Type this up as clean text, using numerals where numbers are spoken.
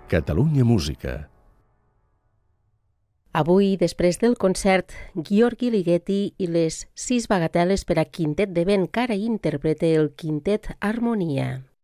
Catalunya Música. Avui, després del concert, Gheorghi Ligeti i les 6 bagateles per a quintet de vent que ara interpreta el quintet Harmonia.